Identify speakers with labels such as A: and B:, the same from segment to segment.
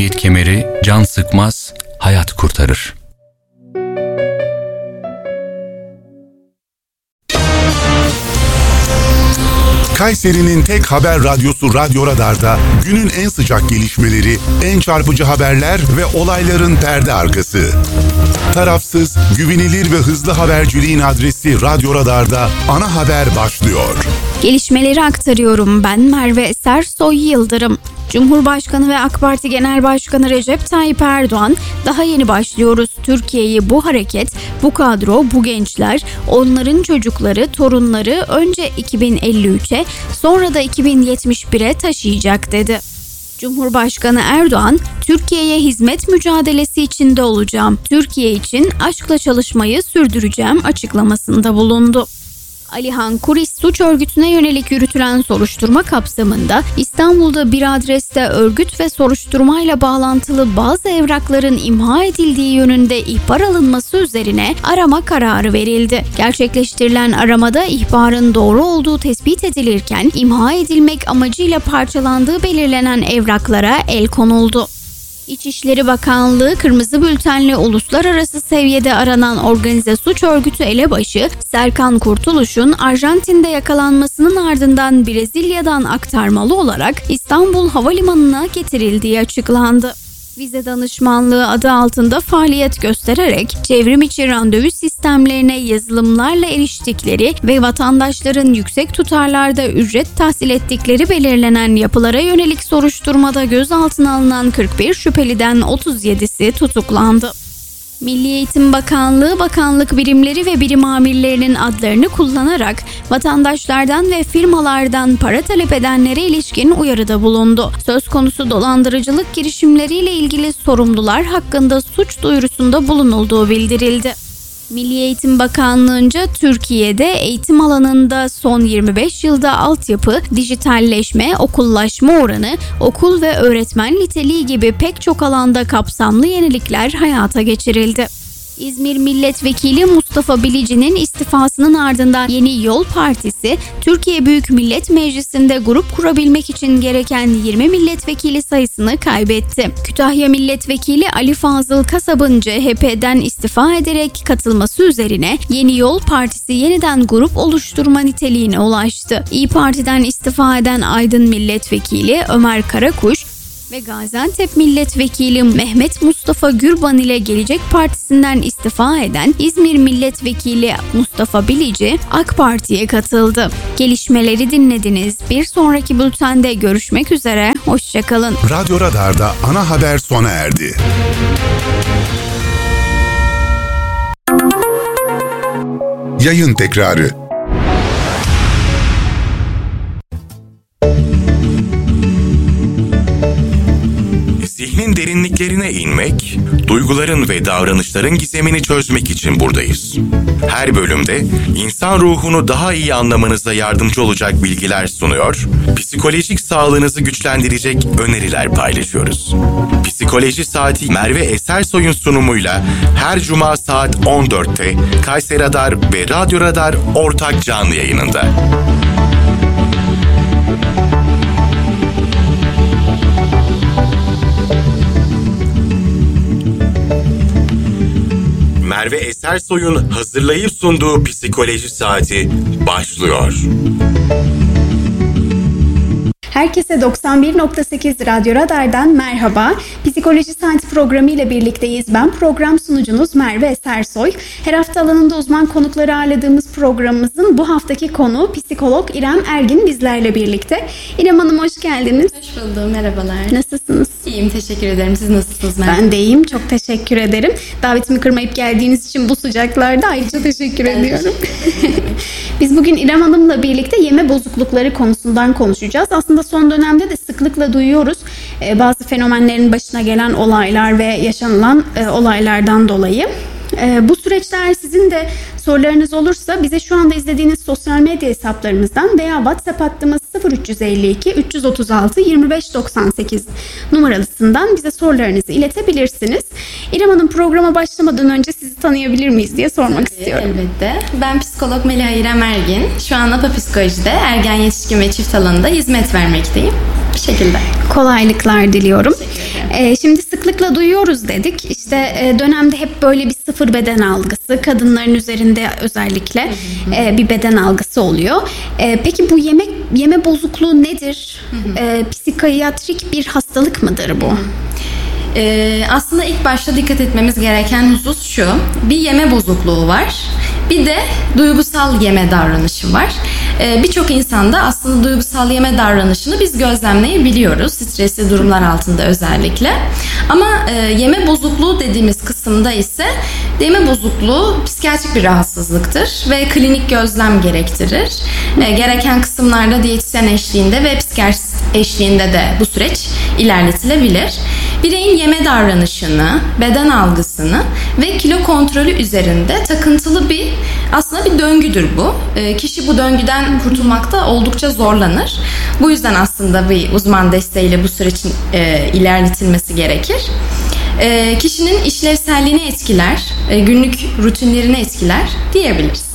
A: emniyet kemeri can sıkmaz, hayat kurtarır.
B: Kayseri'nin tek haber radyosu Radyo Radar'da günün en sıcak gelişmeleri, en çarpıcı haberler ve olayların perde arkası. Tarafsız, güvenilir ve hızlı haberciliğin adresi Radyo Radar'da ana haber başlıyor.
C: Gelişmeleri aktarıyorum. Ben Merve Eser Soy Yıldırım. Cumhurbaşkanı ve AK Parti Genel Başkanı Recep Tayyip Erdoğan, daha yeni başlıyoruz. Türkiye'yi bu hareket, bu kadro, bu gençler, onların çocukları, torunları önce 2053'e, sonra da 2071'e taşıyacak dedi. Cumhurbaşkanı Erdoğan, Türkiye'ye hizmet mücadelesi içinde olacağım. Türkiye için aşkla çalışmayı sürdüreceğim açıklamasında bulundu. Alihan Kuris suç örgütüne yönelik yürütülen soruşturma kapsamında İstanbul'da bir adreste örgüt ve soruşturmayla bağlantılı bazı evrakların imha edildiği yönünde ihbar alınması üzerine arama kararı verildi. Gerçekleştirilen aramada ihbarın doğru olduğu tespit edilirken imha edilmek amacıyla parçalandığı belirlenen evraklara el konuldu. İçişleri Bakanlığı Kırmızı Bültenli uluslararası seviyede aranan organize suç örgütü elebaşı Serkan Kurtuluş'un Arjantin'de yakalanmasının ardından Brezilya'dan aktarmalı olarak İstanbul Havalimanı'na getirildiği açıklandı. Vize danışmanlığı adı altında faaliyet göstererek çevrim içi randevu sistemlerine yazılımlarla eriştikleri ve vatandaşların yüksek tutarlarda ücret tahsil ettikleri belirlenen yapılara yönelik soruşturmada gözaltına alınan 41 şüpheliden 37'si tutuklandı. Milli Eğitim Bakanlığı, bakanlık birimleri ve birim amirlerinin adlarını kullanarak vatandaşlardan ve firmalardan para talep edenlere ilişkin uyarıda bulundu. Söz konusu dolandırıcılık girişimleriyle ilgili sorumlular hakkında suç duyurusunda bulunulduğu bildirildi. Milli Eğitim Bakanlığı'nca Türkiye'de eğitim alanında son 25 yılda altyapı, dijitalleşme, okullaşma oranı, okul ve öğretmen niteliği gibi pek çok alanda kapsamlı yenilikler hayata geçirildi. İzmir Milletvekili Mustafa Bilici'nin istifasının ardından Yeni Yol Partisi, Türkiye Büyük Millet Meclisi'nde grup kurabilmek için gereken 20 milletvekili sayısını kaybetti. Kütahya Milletvekili Ali Fazıl Kasab'ın CHP'den istifa ederek katılması üzerine Yeni Yol Partisi yeniden grup oluşturma niteliğine ulaştı. İYİ Parti'den istifa eden Aydın Milletvekili Ömer Karakuş ve Gaziantep Milletvekili Mehmet Mustafa Gürban ile Gelecek Partisi'nden istifa eden İzmir Milletvekili Mustafa Bilici AK Parti'ye katıldı. Gelişmeleri dinlediniz. Bir sonraki bültende görüşmek üzere. Hoşçakalın.
B: Radyo Radar'da ana haber sona erdi. Yayın tekrarı.
D: Zihnin derinliklerine inmek, duyguların ve davranışların gizemini çözmek için buradayız. Her bölümde insan ruhunu daha iyi anlamanıza yardımcı olacak bilgiler sunuyor, psikolojik sağlığınızı güçlendirecek öneriler paylaşıyoruz. Psikoloji Saati Merve Esersoy'un sunumuyla her cuma saat 14'te Kayseri Radar ve Radyo Radar ortak canlı yayınında. Merve Esersoy'un hazırlayıp sunduğu Psikoloji Saati başlıyor.
C: Herkese 91.8 Radyo Radar'dan merhaba. Psikoloji Saati programı ile birlikteyiz. Ben program sunucunuz Merve Esersoy. Her hafta alanında uzman konukları ağırladığımız programımızın bu haftaki konuğu psikolog İrem Ergin bizlerle birlikte. İrem Hanım hoş geldiniz.
E: Hoş buldum, merhabalar.
C: Nasılsınız?
E: İyiyim, teşekkür ederim. Siz nasılsınız Merve?
C: Ben de iyiyim, çok teşekkür ederim. Davetimi kırmayıp geldiğiniz için bu sıcaklarda ayrıca teşekkür ediyorum. Biz bugün İrem Hanım'la birlikte yeme bozuklukları konusundan konuşacağız. Aslında son dönemde de sıklıkla duyuyoruz bazı fenomenlerin başına gelen olaylar ve yaşanılan olaylardan dolayı. Bu süreçler sizin de sorularınız olursa bize şu anda izlediğiniz sosyal medya hesaplarımızdan veya WhatsApp hattımız 0352 336 2598 numaralısından bize sorularınızı iletebilirsiniz. İrem Hanım, programa başlamadan önce sizi tanıyabilir miyiz diye sormak istiyorum.
E: Elbette. Ben psikolog Meliha İrem Ergin. Şu an APA Psikoloji'de ergen, yetişkin ve çift alanında hizmet vermekteyim. Bu şekilde.
C: Kolaylıklar diliyorum. Şimdi sıklıkla duyuyoruz dedik. İşte dönemde hep böyle bir sıfır beden algısı, kadınların üzerinde özellikle bir beden algısı oluyor. Peki bu yeme bozukluğu nedir? Psikiyatrik bir hastalık mıdır bu?
E: Aslında ilk başta dikkat etmemiz gereken husus şu: bir yeme bozukluğu var, bir de duygusal yeme davranışı var. Birçok insanda aslında duygusal yeme davranışını biz gözlemleyebiliyoruz, stresli durumlar altında özellikle. Ama yeme bozukluğu dediğimiz kısımda ise yeme bozukluğu psikiyatrik bir rahatsızlıktır ve klinik gözlem gerektirir. Gereken kısımlarda diyetisyen eşliğinde ve psikiyatrist eşliğinde de bu süreç ilerletilebilir. Bireyin yeme davranışını, beden algısını ve kilo kontrolü üzerinde takıntılı aslında bir döngüdür bu. Kişi bu döngüden kurtulmakta oldukça zorlanır. Bu yüzden aslında bir uzman desteğiyle bu sürecin ilerletilmesi gerekir. Kişinin işlevselliğini etkiler, günlük rutinlerini etkiler diyebiliriz.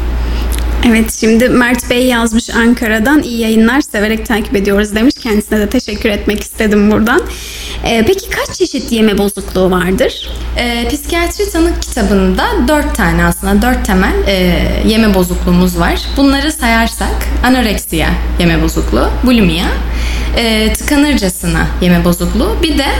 C: Evet, şimdi Mert Bey yazmış Ankara'dan, iyi yayınlar, severek takip ediyoruz demiş. Kendisine de teşekkür etmek istedim buradan. Peki kaç çeşit yeme bozukluğu vardır?
E: Psikiyatri tanı kitabında 4 tane aslında 4 temel yeme bozukluğumuz var. Bunları sayarsak anoreksiya yeme bozukluğu, bulimia, tıkanırcasına yeme bozukluğu, bir de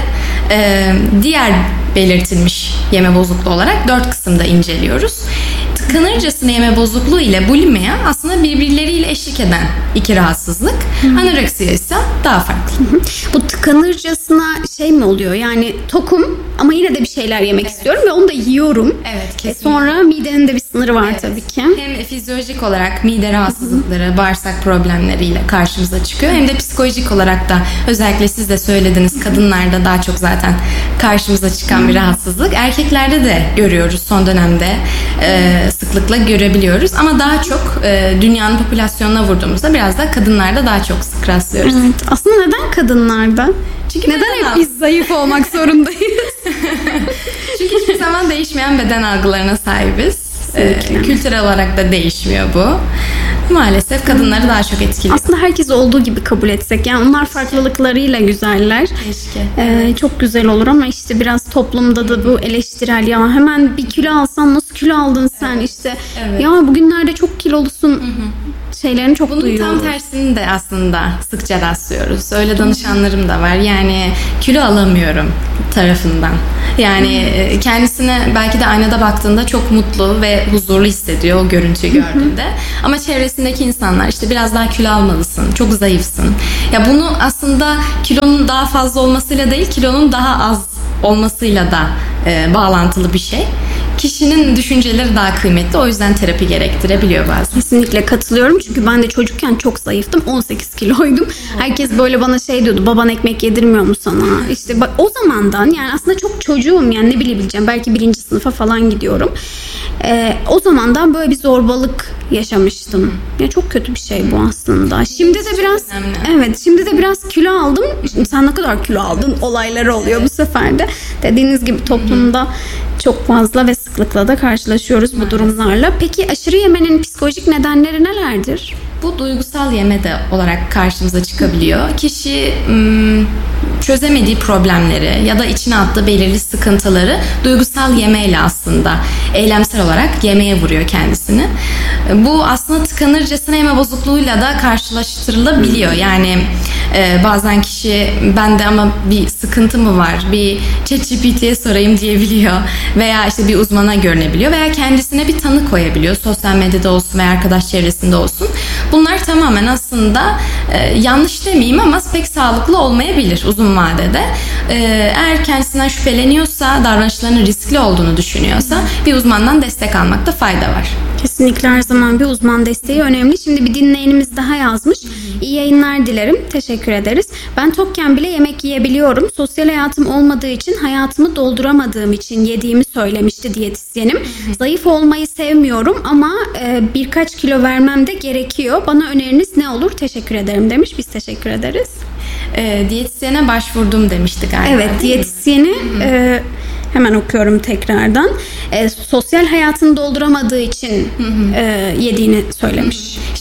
E: diğer belirtilmiş yeme bozukluğu olarak 4 kısımda inceliyoruz. Tıkanırcasına yeme bozukluğu ile bulimia aslında birbirleriyle eşlik eden iki rahatsızlık. Anoreksiya ise daha farklı.
C: Bu tıkanırcasına şey mi oluyor? Yani tokum ama yine de bir şeyler yemek istiyorum ve onu da yiyorum.
E: Evet, kesinlikle.
C: Sonra midenin de bir sınırı var tabii ki.
E: Hem fizyolojik olarak mide rahatsızlıkları, bağırsak problemleriyle karşımıza çıkıyor. Hem de psikolojik olarak da, özellikle siz de söylediniz, kadınlarda daha çok zaten karşımıza çıkan bir rahatsızlık. Erkeklerde de görüyoruz son dönemde. Sıklıkla görebiliyoruz ama daha çok dünyanın popülasyonuna vurduğumuzda biraz da kadınlarda daha çok sık rastlıyoruz.
C: Evet. Aslında neden kadınlarda?
E: Çünkü
C: neden hep biz zayıf olmak zorundayız?
E: Çünkü hiçbir zaman değişmeyen beden algılarına sahibiz. Kültürel olarak da değişmiyor bu. Maalesef kadınları daha çok etkiliyor.
C: Aslında herkes olduğu gibi kabul etsek. Yani onlar farklılıklarıyla güzeller.
E: Keşke.
C: Çok güzel olur ama işte biraz toplumda da bu eleştirel, ya hemen bir kilo alsan nasıl kilo aldın sen, işte ya bugünlerde çok kilolusun şeylerini çok
E: bunun
C: duyuyoruz.
E: Bunun tam tersini de aslında sıkça rastlıyoruz. Öyle danışanlarım da var. Yani kilo alamıyorum tarafından. Yani kendisine belki de aynada baktığında çok mutlu ve huzurlu hissediyor o görüntüyü gördüğünde. Ama çevresindeki insanlar işte biraz daha kilo almalısın, çok zayıfsın. Ya bunu aslında kilonun daha fazla olmasıyla değil, kilonun daha az olmasıyla da bağlantılı bir şey. Kişinin düşünceleri daha kıymetli. O yüzden terapi gerektirebiliyor bazen.
C: Kesinlikle katılıyorum. Çünkü ben de çocukken çok zayıftım. 18 kiloydum. Herkes böyle bana şey diyordu. Baban ekmek yedirmiyor mu sana? İşte bak, o zamandan, yani aslında çok çocuğum, yani ne bilebileceğim. Belki 1. sınıfa falan gidiyorum. O zamandan böyle bir zorbalık yaşamıştım. Ya çok kötü bir şey bu aslında. Şimdi de biraz şimdi de biraz kilo aldım. Şimdi sen ne kadar kilo aldın olayları oluyor bu sefer de. Dediğiniz gibi toplumda çok fazla ve sıklıkla da karşılaşıyoruz bu durumlarla. Peki aşırı yemenin psikolojik nedenleri nelerdir?
E: Bu duygusal yeme de olarak karşımıza çıkabiliyor. Kişi çözemediği problemleri ya da içine attığı belirli sıkıntıları duygusal yemeyle aslında eylemsel olarak yemeğe vuruyor kendisini. Bu aslında tıkanırcasına yeme bozukluğuyla da karşılaştırılabiliyor. Yani bazen kişi bende ama bir sıkıntı mı var, bir ChatGPT'ye sorayım diyebiliyor veya işte bir uzmana görünebiliyor veya kendisine bir tanı koyabiliyor. Sosyal medyada olsun veya arkadaş çevresinde olsun. Bunlar tamamen aslında yanlış demeyeyim ama pek sağlıklı olmayabilir uzun vadede. Eğer kendisinden şüpheleniyorsa, davranışlarının riskli olduğunu düşünüyorsa bir uzmandan destek almakta fayda var.
C: Kesinlikle her zaman bir uzman desteği önemli. Şimdi bir dinleyenimiz daha yazmış. İyi yayınlar dilerim. Teşekkür ederiz. Ben tokken bile yemek yiyebiliyorum. Sosyal hayatım olmadığı için, hayatımı dolduramadığım için yediğimi söylemişti diyetisyenim. Zayıf olmayı sevmiyorum ama birkaç kilo vermem de gerekiyor. Bana öneriniz ne olur? Teşekkür ederim demiş. Biz teşekkür ederiz.
E: Diyetisyene başvurdum demişti galiba.
C: Evet, diyetisyeni hemen okuyorum tekrardan. Sosyal hayatını dolduramadığı için yediğini söylemiş.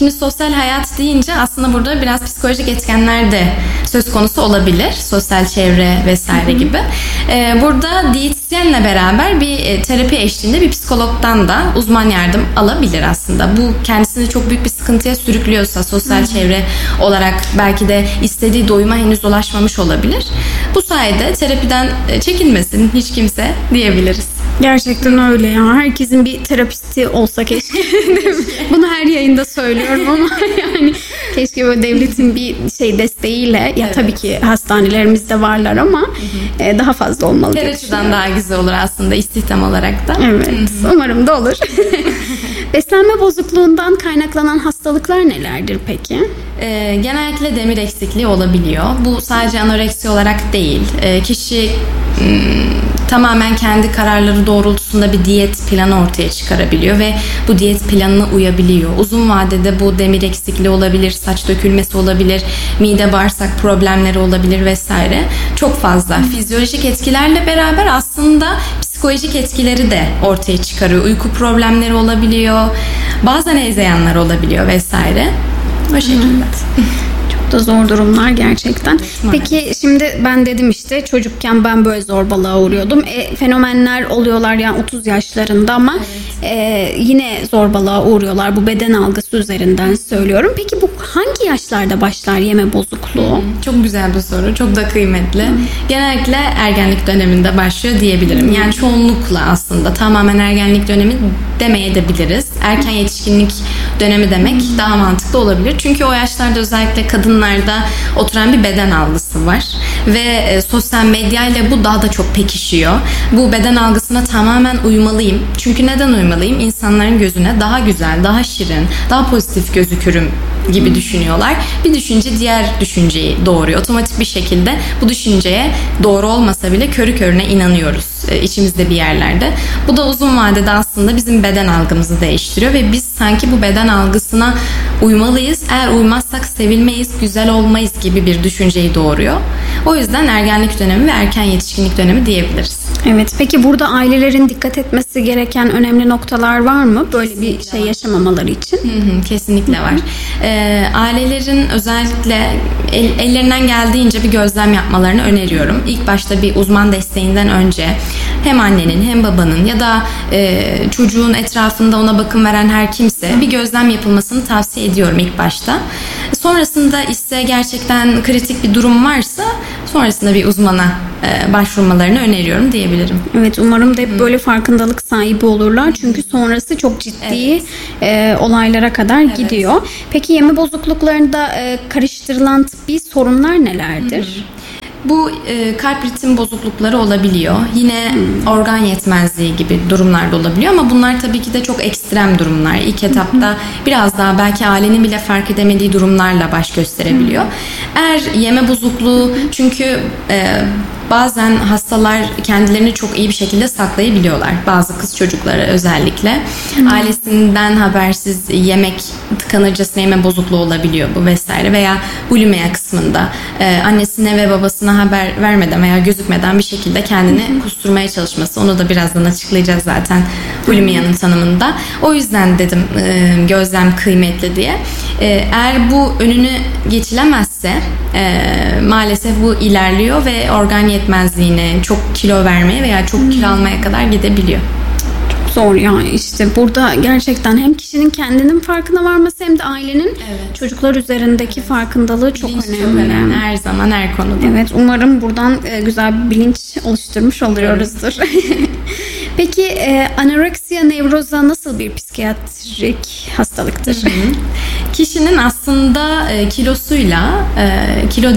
E: Şimdi sosyal hayat deyince aslında burada biraz psikolojik etkenler de söz konusu olabilir. Sosyal çevre vesaire gibi. Burada diyetisyenle beraber bir terapi eşliğinde bir psikologdan da uzman yardım alabilir aslında. Bu kendisini çok büyük bir sıkıntıya sürüklüyorsa sosyal çevre olarak belki de istediği doyuma henüz ulaşmamış olabilir. Bu sayede terapiden çekinmesin hiç kimse diyebiliriz.
C: Gerçekten öyle ya. Herkesin bir terapisti olsa keşke. Bunu her yayında söylüyorum ama yani keşke böyle devletin bir desteğiyle ya tabii ki hastanelerimizde varlar ama daha fazla olmalı diye
E: Her daha güzel olur aslında istihdam olarak da.
C: Evet. Umarım da olur. Beslenme bozukluğundan kaynaklanan hastalıklar nelerdir peki?
E: Genellikle demir eksikliği olabiliyor. Bu sadece anoreksi olarak değil. Kişi tamamen kendi kararları doğrultusunda bir diyet planı ortaya çıkarabiliyor ve bu diyet planına uyabiliyor. Uzun vadede bu demir eksikliği olabilir, saç dökülmesi olabilir, mide bağırsak problemleri olabilir vesaire. Çok fazla fizyolojik etkilerle beraber aslında psikolojik etkileri de ortaya çıkarıyor. Uyku problemleri olabiliyor, bazen hezeyanlar olabiliyor vesaire. O şekilde.
C: Da zor durumlar gerçekten. Peki şimdi ben dedim çocukken ben böyle zorbalığa uğruyordum. Fenomenler oluyorlar yani 30 yaşlarında ama yine zorbalığa uğruyorlar. Bu beden algısı üzerinden söylüyorum. Peki bu hangi yaşlarda başlar yeme bozukluğu?
E: Çok güzel bir soru. Çok da kıymetli. Genellikle ergenlik döneminde başlıyor diyebilirim. Yani çoğunlukla aslında tamamen ergenlik dönemi demeyebiliriz. Erken yetişkinlik dönemi demek daha mantıklı olabilir. Çünkü o yaşlarda özellikle kadınlarda oturan bir beden algısı var. Ve sosyal medyayla bu daha da çok pekişiyor. Bu beden algısına tamamen uymalıyım. Çünkü neden uymalıyım? İnsanların gözüne daha güzel, daha şirin, daha pozitif gözükürüm gibi düşünüyorlar. Bir düşünce diğer düşünceyi doğuruyor. Otomatik bir şekilde bu düşünceye doğru olmasa bile körü körüne inanıyoruz içimizde bir yerlerde. Bu da uzun vadede aslında bizim beden algımızı değiştiriyor ve biz sanki bu beden algısına uymalıyız. Eğer uymazsak sevilmeyiz, güzel olmayız gibi bir düşünceyi doğuruyor. O yüzden ergenlik dönemi ve erken yetişkinlik dönemi diyebiliriz.
C: Evet. Peki burada ailelerin dikkat etmesi gereken önemli noktalar var mı? Böyle bir şey yaşamamaları için.
E: Kesinlikle var. Ailelerin özellikle ellerinden geldiğince bir gözlem yapmalarını öneriyorum. İlk başta bir uzman desteğinden önce hem annenin hem babanın ya da çocuğun etrafında ona bakım veren her kimse bir gözlem yapılmasını tavsiye ediyorum ilk başta. Sonrasında ise gerçekten kritik bir durum varsa sonrasında bir uzmana başvurmalarını öneriyorum diyebilirim.
C: Evet, umarım da hep böyle farkındalık sahibi olurlar. Çünkü sonrası çok ciddi olaylara kadar gidiyor. Peki yeme bozukluklarında karıştırılan tıbbi sorunlar nelerdir?
E: Bu kalp ritim bozuklukları olabiliyor. Yine organ yetmezliği gibi durumlar da olabiliyor ama bunlar tabii ki de çok ekstrem durumlar. İlk etapta biraz daha belki ailenin bile fark edemediği durumlarla baş gösterebiliyor. Eğer yeme bozukluğu çünkü bazen hastalar kendilerini çok iyi bir şekilde saklayabiliyorlar. Bazı kız çocukları özellikle. Ailesinden habersiz yemek tıkanırcasına yeme bozukluğu olabiliyor bu vesaire veya bulimia kısmında annesine ve babasına haber vermeden veya gözükmeden bir şekilde kendini kusturmaya çalışması. Onu da birazdan açıklayacağız zaten bulimia'nın tanımında. O yüzden dedim gözlem kıymetli diye. Eğer bu önünü geçilemezse maalesef bu ilerliyor ve organ yetmezliğine, çok kilo vermeye veya çok kilo almaya kadar gidebiliyor.
C: Zor ya burada gerçekten hem kişinin kendinin farkına varması hem de ailenin çocuklar üzerindeki farkındalığı çok önemli.
E: Her zaman her konuda.
C: Evet, umarım buradan güzel bir bilinç oluşturmuş oluyoruzdur. Peki anoreksiya nevroza nasıl bir psikiyatrik hastalıktır?
E: Kişinin aslında kilosuyla kilo